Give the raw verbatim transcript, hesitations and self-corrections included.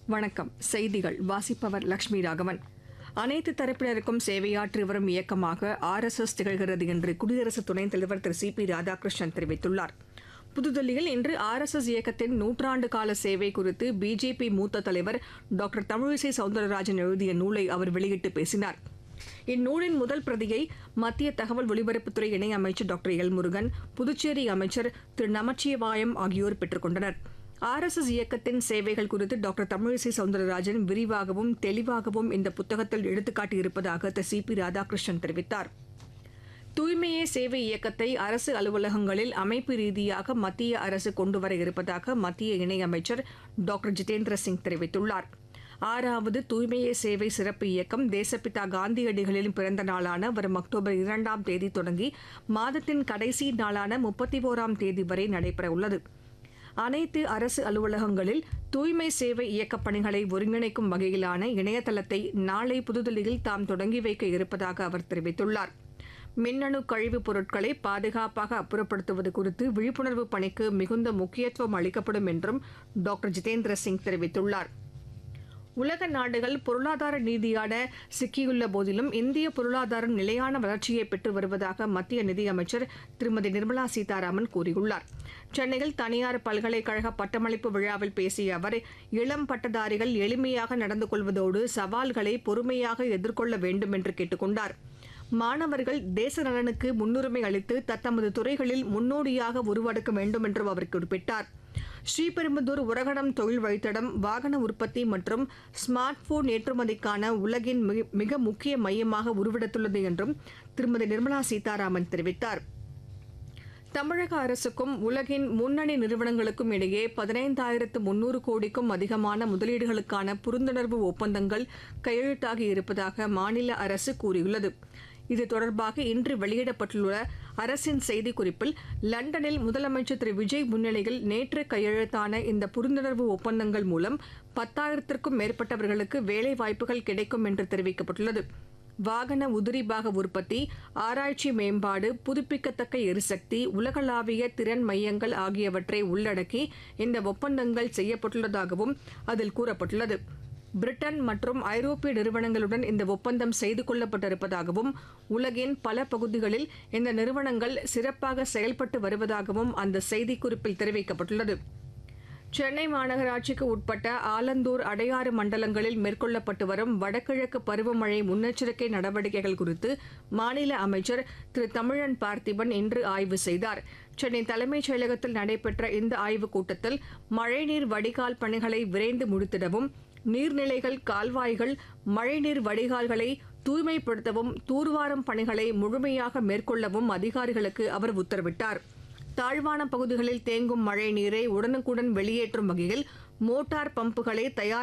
வணக்கம். செய்திகள் வாசிப்பவர் லட்சுமி ராகவன். அனைத்து தரப்பினருக்கும் சேவையாற்றி வரும் இயக்கமாக ஆர் எஸ் எஸ் திகழ்கிறது என்று குடியரசு துணைத் தலைவர் திரு சி பி ராதாகிருஷ்ணன் தெரிவித்துள்ளார். புதுதில்லியில் இன்று ஆர் எஸ் எஸ் இயக்கத்தின் நூற்றாண்டு கால சேவை குறித்து பிஜேபி மூத்த தலைவர் டாக்டர் தமிழிசை சவுந்தரராஜன் எழுதிய நூலை அவர் வெளியிட்டு பேசினார். இந்நூலின் முதல் பிரதியை மத்திய தகவல் ஒலிபரப்புத்துறை இணையமைச்சர் டாக்டர் எல் முருகன், புதுச்சேரி அமைச்சர் திரு நமச்சிவாயம் ஆகியோர் பெற்றுக் கொண்டனர். ஆர் எஸ் எஸ் இயக்கத்தின் சேவைகள் குறித்து டாக்டர் தமிழிசை சவுந்தரராஜன் விரிவாகவும் தெளிவாகவும் இந்த புத்தகத்தில் எடுத்துக்காட்டியிருப்பதாக திரு சி பி ராதாகிருஷ்ணன் தெரிவித்தார். தூய்மையே சேவை இயக்கத்தை அரசு அலுவலகங்களில் அமைப்பு ரீதியாக மத்திய அரசு கொண்டுவர இருப்பதாக மத்திய இணையமைச்சர் டாக்டர் ஜிதேந்திர சிங் தெரிவித்துள்ளார். ஆறாவது தூய்மையே சேவை சிறப்பு இயக்கம் தேசப்பிதா காந்தியடிகளின் பிறந்த நாளான வரும் அக்டோபர் இரண்டாம் தேதி தொடங்கி மாதத்தின் கடைசி நாளான முப்பத்தி ஓராம் தேதி வரை நடைபெறவுள்ளது. அனைத்து அரசு அலுவலகங்களில் தூய்மை சேவை இயக்கப் பணிகளை ஒருங்கிணைக்கும் வகையிலான இணையதளத்தை நாளை புதுதில்லியில் தாம் தொடங்கி வைக்க இருப்பதாக அவர் தெரிவித்துள்ளார். மின்னணு கழிவுப் பொருட்களை பாதுகாப்பாக அப்புறப்படுத்துவது குறித்து விழிப்புணர்வு பணிக்கு மிகுந்த முக்கியத்துவம் அளிக்கப்படும் என்றும் டாக்டர் ஜிதேந்திர சிங் தெரிவித்துள்ளார். உலக நாடுகள் பொருளாதார ரீதியான சிக்கியுள்ள போதிலும் இந்திய பொருளாதாரம் நிலையான வளர்ச்சியை பெற்று வருவதாக மத்திய நிதியமைச்சர் திருமதி நிர்மலா சீதாராமன் கூறியுள்ளார். சென்னையில் தனியார் பல்கலைக்கழக பட்டமளிப்பு விழாவில் பேசிய அவர், இளம் பட்டதாரிகள் எளிமையாக நடந்து கொள்வதோடு சவால்களை பொறுமையாக எதிர்கொள்ள வேண்டும் என்று கேட்டுக் கொண்டார். மாணவர்கள் தேச நலனுக்கு முன்னுரிமை அளித்து தத்தமது துறைகளில் முன்னோடியாக உருவெடுக்க வேண்டும் என்றும் அவர் குறிப்பிட்டார். ஸ்ரீபெரும்புதூர் உரகடம் தொழில் வழித்தடம் வாகன உற்பத்தி மற்றும் ஸ்மார்ட் போன் ஏற்றுமதிக்கான உலகின் மிக முக்கிய மையமாக உருவெடுத்துள்ளது என்றும் திருமதி நிர்மலா சீதாராமன் தெரிவித்தார். தமிழக அரசுக்கும் உலகின் முன்னணி நிறுவனங்களுக்கும் இடையே பதினைந்தாயிரத்து முன்னூறு கோடிக்கும் அதிகமான முதலீடுகளுக்கான புரிந்துணர்வு ஒப்பந்தங்கள் கையெழுத்தாகி இருப்பதாக மாநில அரசு கூறியுள்ளது. இது தொடர்பாக இன்று வெளியிடப்பட்டுள்ள அரசின் செய்திக்குறிப்பில், லண்டனில் முதலமைச்சர் திரு விஜய் முன்னிலையில் நேற்று கையெழுத்தான இந்த புரிந்துணர்வு ஒப்பந்தங்கள் மூலம் பத்தாயிரத்திற்கும் மேற்பட்டவர்களுக்கு வேலைவாய்ப்புகள் கிடைக்கும் என்று தெரிவிக்கப்பட்டுள்ளது. வாகன உதிரிபாக உற்பத்தி, ஆராய்ச்சி மேம்பாடு, புதுப்பிக்கத்தக்க எரிசக்தி, உலகளாவிய திறன் மையங்கள் ஆகியவற்றை உள்ளடக்கி இந்த ஒப்பந்தங்கள் செய்யப்பட்டுள்ளதாகவும் அதில் கூறப்பட்டுள்ளது. பிரிட்டன் மற்றும் ஐரோப்பிய நிறுவனங்களுடன் இந்த ஒப்பந்தம் செய்து கொள்ளப்பட்டிருப்பதாகவும் உலகின் பல பகுதிகளில் இந்த நிறுவனங்கள் சிறப்பாக செயல்பட்டு வருவதாகவும் அந்த செய்திக்குறிப்பில் தெரிவிக்கப்பட்டுள்ளது. சென்னை மாநகராட்சிக்கு உட்பட்ட ஆலந்தூர், அடையாறு மண்டலங்களில் மேற்கொள்ளப்பட்டு வரும் வடகிழக்கு பருவமழை முன்னெச்சரிக்கை நடவடிக்கைகள் குறித்து மாநில அமைச்சர் திரு தமிழன் பார்த்திபன் இன்று ஆய்வு செய்தார். சென்னை தலைமைச் செயலகத்தில் நடைபெற்ற இந்த ஆய்வுக் கூட்டத்தில் மழைநீர் வடிகால் பணிகளை விரைந்து முடித்திடவும், நீர்நிலைகள், கால்வாய்கள், மழைநீர் வடிகால்களை தூய்மைப்படுத்தவும், தூர்வாரும் பணிகளை முழுமையாக மேற்கொள்ளவும் அதிகாரிகளுக்கு அவர் உத்தரவிட்டார். தாழ்வான பகுதிகளில் தேங்கும் மழை நீரை உடனுக்குடன் வெளியேற்றும் வகையில் மோட்டார் பம்புகளை தயார்